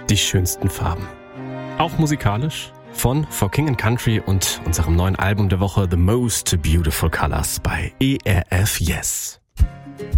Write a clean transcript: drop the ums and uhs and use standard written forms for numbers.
die schönsten Farben. Auch musikalisch von For King and Country und unserem neuen Album der Woche The Most Beautiful Colors bei ERF Yes.